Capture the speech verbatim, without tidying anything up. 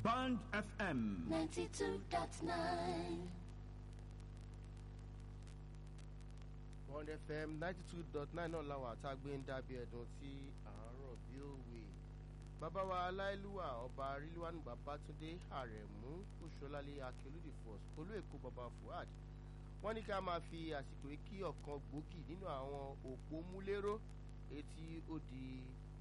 Band F M ninety-two point nine. Bond F M ninety-two point nine náà làwọn àtàgbé ń dábí ẹ̀dùn tí àárọ̀ bí òwe. Bàbá wa aláìlúwà ọba Rilwanu Babátúndé Àrẹ̀mú Òṣọ́lálé Akíolúdì First Olú Èkó Bàbá Fuad. Wọ́n ní ká máa fi àsìkò yìí kí ọ̀kan gbòógì nínú àwọn òpó múléró etí ó di